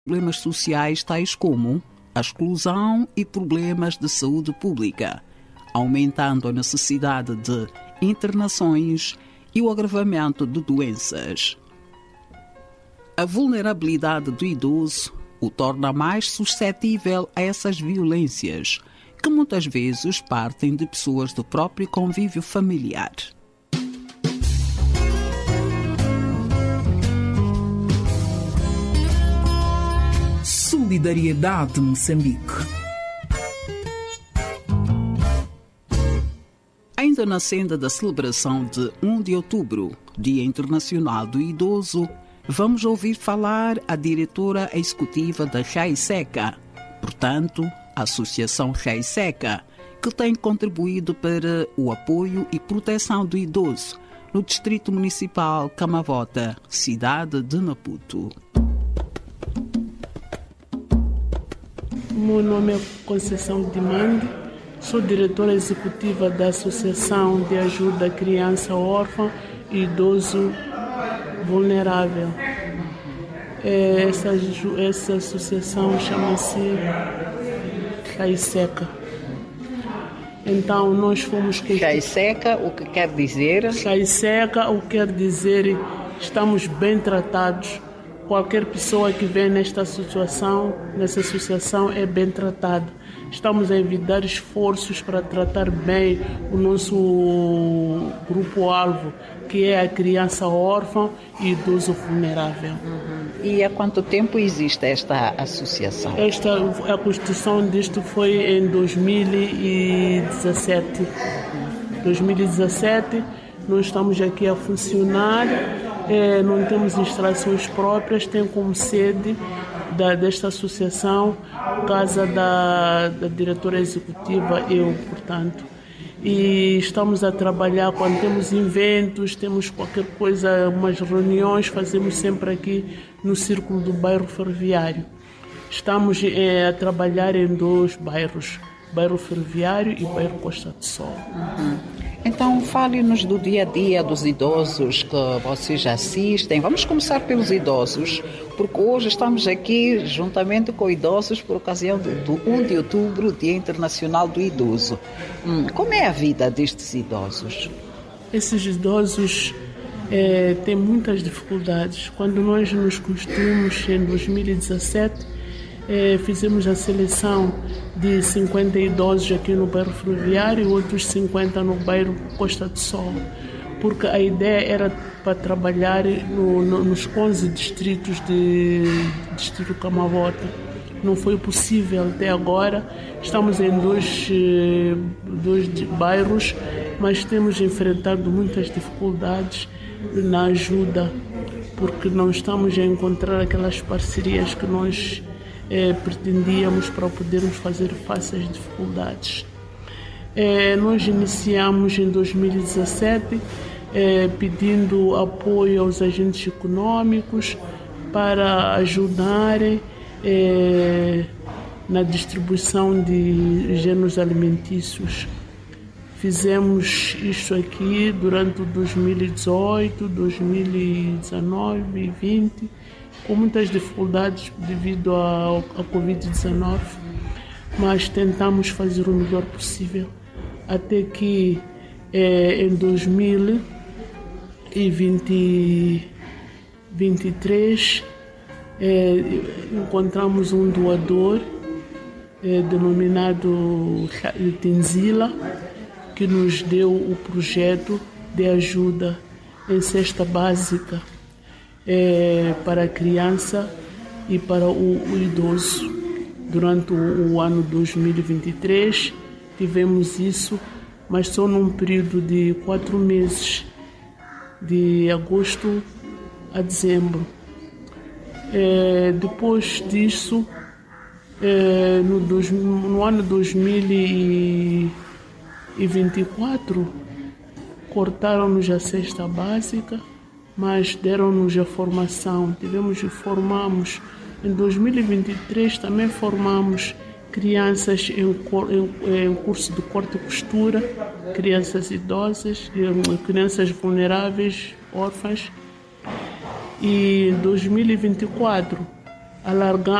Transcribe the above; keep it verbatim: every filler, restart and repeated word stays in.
Problemas sociais tais como a exclusão e problemas de saúde pública, aumentando a necessidade de internações e o agravamento de doenças. A vulnerabilidade do idoso o torna mais suscetível a essas violências, que muitas vezes partem de pessoas do próprio convívio familiar. Solidariedade Moçambique. Ainda na senda da celebração de primeiro de outubro, Dia Internacional do Idoso, vamos ouvir falar a diretora executiva da RAISECA, portanto, a Associação RAISECA, que tem contribuído para o apoio e proteção do idoso no Distrito Municipal Camavota, cidade de Maputo. Meu nome é Conceição Dimande, sou diretora executiva da Associação de Ajuda à Criança Órfã e Idoso Vulnerável. Essa, essa associação chama-se RAISECA. Então, nós fomos... RAISECA, o que quer dizer? RAISECA, o que quer dizer estamos bem tratados. Qualquer pessoa que vem nesta situação, nessa associação, é bem tratada. Estamos a envidar esforços para tratar bem o nosso grupo-alvo, que é a criança órfã e idoso vulnerável. Uhum. E há quanto tempo existe esta associação? Esta, a constituição disto foi em dois mil e dezessete. dois mil e dezessete, nós estamos aqui a funcionar. É, não temos instalações próprias, tem como sede da, desta associação casa da, da diretora executiva, eu, portanto. E estamos a trabalhar quando temos eventos, temos qualquer coisa, umas reuniões, fazemos sempre aqui no Círculo do Bairro Ferroviário. Estamos é, a trabalhar em dois bairros, Bairro Ferroviário e Bairro Costa do Sol. Uhum. Então, fale-nos do dia a dia dos idosos que vocês assistem. Vamos começar pelos idosos, porque hoje estamos aqui juntamente com idosos por ocasião do primeiro de outubro, Dia Internacional do Idoso. Hum, como é a vida destes idosos? Esses idosos é, têm muitas dificuldades. Quando nós nos constituímos em dois mil e dezessete, é, fizemos a seleção de cinquenta idosos aqui no bairro Ferroviário e outros cinquenta no bairro Costa do Sol, porque a ideia era para trabalhar no, no, nos onze distritos de Distrito Camavota. Não foi possível até agora. Estamos em dois, dois bairros, mas temos enfrentado muitas dificuldades na ajuda, porque não estamos a encontrar aquelas parcerias que nós Eh, pretendíamos para podermos fazer face às dificuldades. Eh, nós iniciamos em dois mil e dezessete eh, pedindo apoio aos agentes econômicos para ajudarem eh, na distribuição de gêneros alimentícios. Fizemos isso aqui durante dois mil e dezoito, dois mil e dezenove e dois mil e vinte, com muitas dificuldades devido ao, ao covid dezenove, mas tentamos fazer o melhor possível, até que eh, em dois mil e vinte, vinte e três eh, encontramos um doador eh, denominado Tenzila, que nos deu o projeto de ajuda em cesta básica É, para a criança e para o, o idoso. Durante o, o ano dois mil e vinte e três tivemos isso, mas só num período de quatro meses, de agosto a dezembro. É, depois disso, é, no, dois, no ano dois mil e vinte e quatro, cortaram-nos a cesta básica, mas deram-nos a formação. Tivemos e formamos, em dois mil e vinte e três também formamos crianças em, em, em curso de corte e costura, crianças idosas, crianças vulneráveis, órfãs. E em dois mil e vinte e quatro alargar